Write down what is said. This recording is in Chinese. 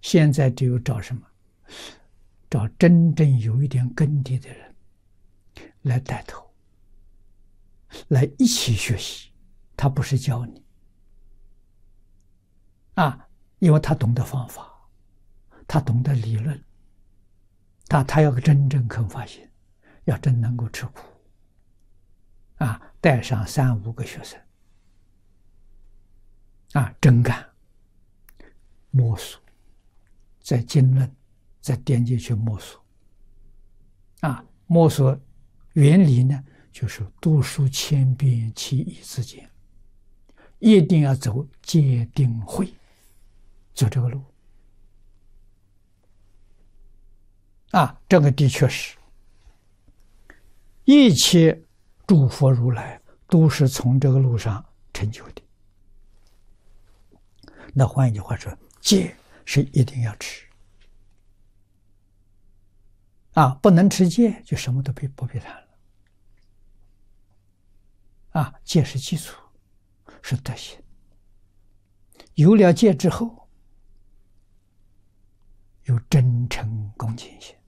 现在只有找什么？找真正有一点根底的人来带头，来一起学习。他不是教你啊，因为他懂得方法，他懂得理论，他要真正肯发心，要真能够吃苦啊，带上3、5个学生啊，真干摸索，在经论，在典籍去摸索啊，摸索原理呢，就是读书千遍，其义自见，一定要走戒定慧，走这个路啊，这个的确是一切诸佛如来都是从这个路上成就的。那换一句话说，戒是一定要吃啊，不能吃戒就什么都不必谈了啊。戒是基础，是德行。有了戒之后，有真诚恭敬心